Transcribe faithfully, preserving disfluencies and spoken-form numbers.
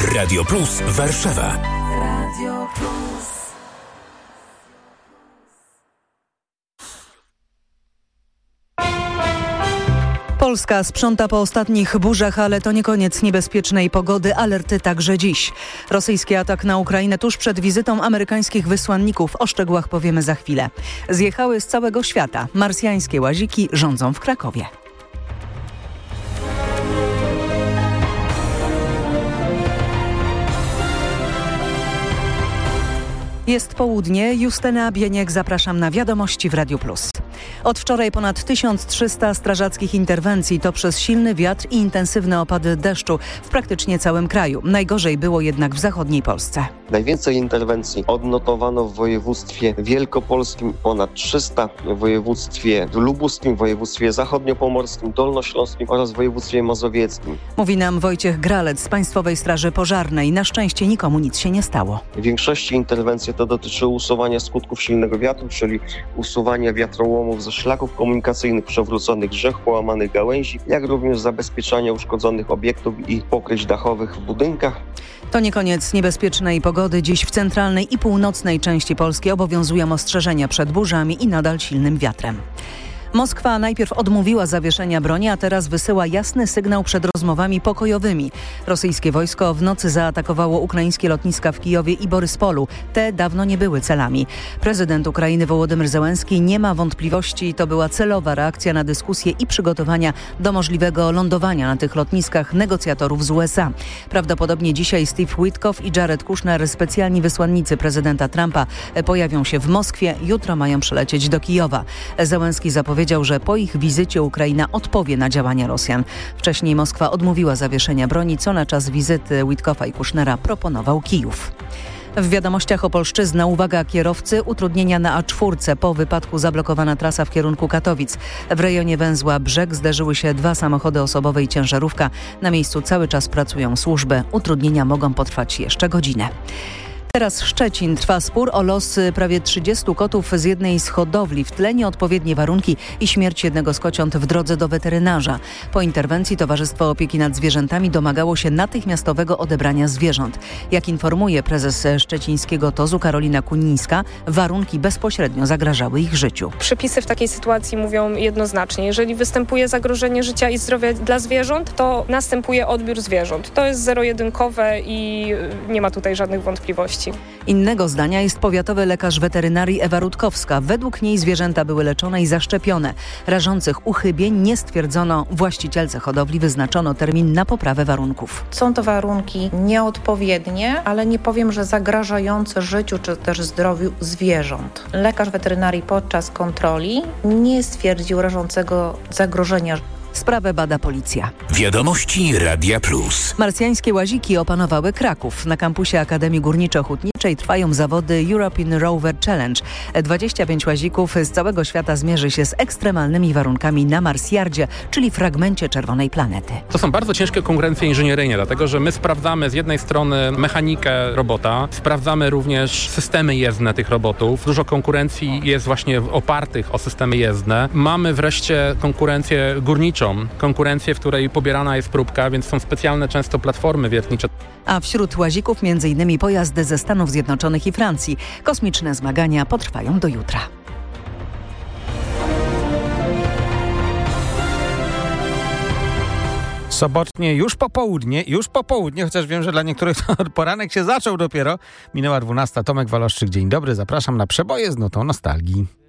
Radio Plus Warszawa. Radio Plus. Polska sprząta po ostatnich burzach, ale to nie koniec niebezpiecznej pogody. Alerty także dziś. Rosyjski atak na Ukrainę tuż przed wizytą amerykańskich wysłanników. O szczegółach powiemy za chwilę. Zjechały z całego świata. Marsjańskie łaziki rządzą w Krakowie. Jest południe. Justyna Bieniek, zapraszam na wiadomości w Radiu Plus. Od wczoraj ponad tysiąc trzysta strażackich interwencji to przez silny wiatr i intensywne opady deszczu w praktycznie całym kraju. Najgorzej było jednak w zachodniej Polsce. Najwięcej interwencji odnotowano w województwie wielkopolskim, ponad trzysta, w województwie lubuskim, w województwie zachodniopomorskim, dolnośląskim oraz w województwie mazowieckim. Mówi nam Wojciech Gralec z Państwowej Straży Pożarnej. Na szczęście nikomu nic się nie stało. W większości interwencji to dotyczy usuwania skutków silnego wiatru, czyli usuwania wiatrołomów ze szlaków komunikacyjnych, przewróconych drzew, połamanych gałęzi, jak również zabezpieczania uszkodzonych obiektów i pokryć dachowych w budynkach. To nie koniec niebezpiecznej pogody. Dziś w centralnej i północnej części Polski obowiązują ostrzeżenia przed burzami i nadal silnym wiatrem. Moskwa najpierw odmówiła zawieszenia broni, a teraz wysyła jasny sygnał przed rozmowami pokojowymi. Rosyjskie wojsko w nocy zaatakowało ukraińskie lotniska w Kijowie i Boryspolu. Te dawno nie były celami. Prezydent Ukrainy Wołodymyr Zełenski nie ma wątpliwości, to była celowa reakcja na dyskusje i przygotowania do możliwego lądowania na tych lotniskach negocjatorów z U S A. Prawdopodobnie dzisiaj Steve Witkoff i Jared Kushner, specjalni wysłannicy prezydenta Trumpa, pojawią się w Moskwie. Jutro mają przylecieć do Kijowa. Zełenski zapowiedział, Powiedział, że po ich wizycie Ukraina odpowie na działania Rosjan. Wcześniej Moskwa odmówiła zawieszenia broni, co na czas wizyty Witkoffa i Kusznera proponował Kijów. W wiadomościach Opolszczyzna, uwaga kierowcy, utrudnienia na A cztery. Po wypadku zablokowana trasa w kierunku Katowic. W rejonie węzła Brzeg zderzyły się dwa samochody osobowe i ciężarówka. Na miejscu cały czas pracują służby. Utrudnienia mogą potrwać jeszcze godzinę. Teraz Szczecin. Trwa spór o los prawie trzydziestu kotów z jednej z hodowli. W tle nieodpowiednie warunki i śmierć jednego z kociąt w drodze do weterynarza. Po interwencji Towarzystwo Opieki nad Zwierzętami domagało się natychmiastowego odebrania zwierząt. Jak informuje prezes szczecińskiego tozu Karolina Kunińska, warunki bezpośrednio zagrażały ich życiu. Przepisy w takiej sytuacji mówią jednoznacznie. Jeżeli występuje zagrożenie życia i zdrowia dla zwierząt, to następuje odbiór zwierząt. To jest zero-jedynkowe i nie ma tutaj żadnych wątpliwości. Innego zdania jest powiatowy lekarz weterynarii Ewa Rutkowska. Według niej zwierzęta były leczone i zaszczepione. Rażących uchybień nie stwierdzono. Właścicielce hodowli wyznaczono termin na poprawę warunków. Są to warunki nieodpowiednie, ale nie powiem, że zagrażające życiu czy też zdrowiu zwierząt. Lekarz weterynarii podczas kontroli nie stwierdził rażącego zagrożenia. Sprawę bada policja. Wiadomości Radia Plus. Marsjańskie łaziki opanowały Kraków. Na kampusie Akademii Górniczo-Hutniczej trwają zawody European Rover Challenge. dwadzieścia pięć łazików z całego świata zmierzy się z ekstremalnymi warunkami na Marsjardzie, czyli fragmencie czerwonej planety. To są bardzo ciężkie konkurencje inżynieryjne, dlatego że my sprawdzamy z jednej strony mechanikę robota, sprawdzamy również systemy jezdne tych robotów. Dużo konkurencji jest właśnie opartych o systemy jezdne. Mamy wreszcie konkurencję górniczą, konkurencję, w której pobierana jest próbka, więc są specjalne często platformy wiertnicze. A wśród łazików między innymi pojazdy ze Stanów Zjednoczonych i Francji. Kosmiczne zmagania potrwają do jutra. Sobotnie, już popołudnie, już popołudnie, chociaż wiem, że dla niektórych poranek się zaczął dopiero. Minęła dwunasta. Tomek Waloszczyk, dzień dobry, zapraszam na przeboje z nutą nostalgii.